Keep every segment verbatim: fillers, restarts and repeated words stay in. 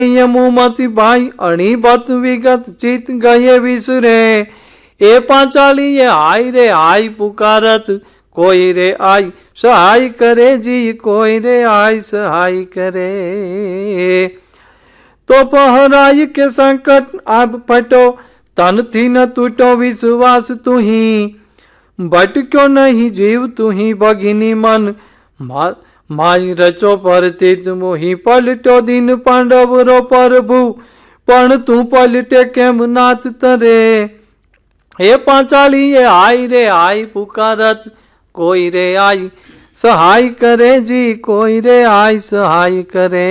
मुमती भाई अणी बत विगत चित गए विसुरे। ए पांचाली ये आई रे आई पुकारत, कोई रे आई सहाय करे जी, कोई रे आई सहाय करे। तो पहराई के संकट अब फटो, तन थी न टूटो विश्वास तुही। भटक्यो नहीं जीव तुही भगिनी मन, मा, माई रचो परतित मोही। पलटो दिन पांडव रो प्रभु, पण तू पलटे केम नाथ तरे। हे पांचाली ये आई रे आई पुकारत, कोई रे आई सहाय करे जी, कोई रे आई सहाय करे।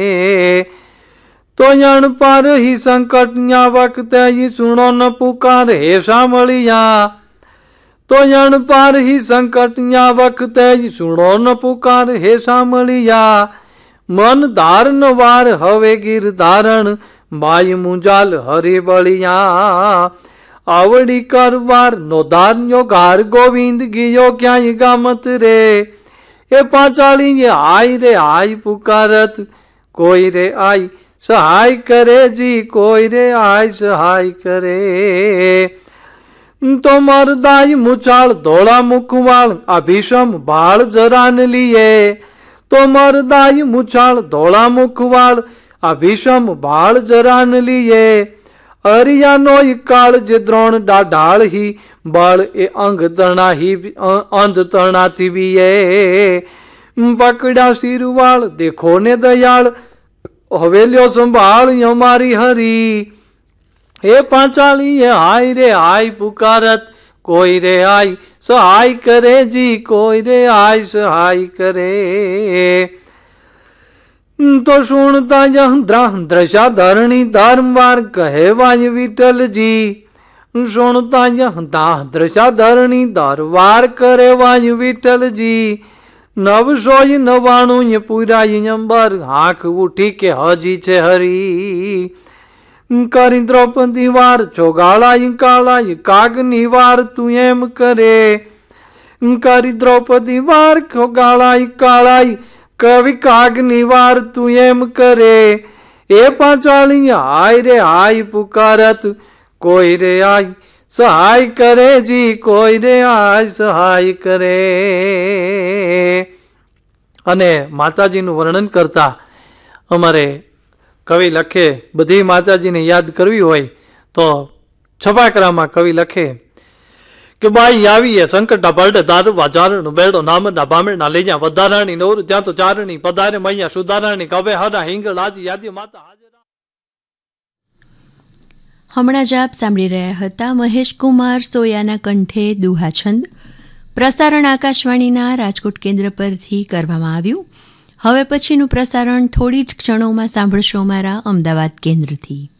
तो यण पर ही संकट न्या वक्त ही सुनो न पुकार हे सामलिया। तो यण पार ही संकट न्या वक्त ही सुनो न पुकार हे सामलिया। मन धारण वार हवे गिर धारण, माई मुंजाल हरि बलिया। आवड़ी कर वार नो धार्यो गार गोविंद गियो क्या गामत रे। ए पांचाली ये आई रे आई पुकारत, कोई रे आई सहाय करे जी, कोई रे आई सहाय करे। तो मरदाई मुछाल धोला मुखवाल, अभिषम बाल जरान लिए। तो मरदाई मुछाल धोला मुखवाल, अभिषम बाल जरान लिए। अरिया नोई काल जे द्रोण डाढ़ ही, बाल ए अंग तरणा ही अंध तरणा थी भी ये। पकड़ा सिरवाल देखो ने दयाल, हवेलियो संभाल हमारी हरी। हे पांचाली ये आई रे आई पुकारत, कोई रे आई सहाय करे जी, कोई रे आई सहाय करे। तो सुनता यह दृशा धरणी धर्मवार कहे वाय विठल जी। सुनता यह दृशा धरणी दरबार करे वाय विठल जी। नव सोई नवाणु ये पुराई अंबर, आंख उठी के हजी छे हरी। करी द्रौपदी वार चोगालाई कालाई, कागनी वार तू एम करे। करी द्रौपदी वार चोगालाई कालाई, कवि कागनी वार तू एम करे। ए पांचाली आई रे आई पुकारत, कोई रे आई सहाय करे जी, कोई रे आई सहाय करे। अने माताजीનું વર્ણન કરતા અમારે કવિ લખે, બધી માતાજીને યાદ કરવી હોય તો છપાકરામાં કવિ લખે કે બાઈ આવીએ સંકટા પલટે તારવા ચારણ બેડો નામના બામણના લઈ જા વધારાણી નોર ત્યાં તો ચારણી પધારે મૈયા સુધારાણી કવે હરા હિંગળ આજી યાદી માતા હાજરા. હમણાં જ આપ સાંભળી રહ્યા હતા મહેશ કુમાર સોયાના કંઠે દુહાછંદ. પ્રસારણ આકાશવાણીના રાજકોટ કેન્દ્ર પરથી કરવામાં આવ્યું. હવે પછીનું પ્રસારણ થોડી જ ક્ષણોમાં સાંભળશો અમારા અમદાવાદ કેન્દ્રથી.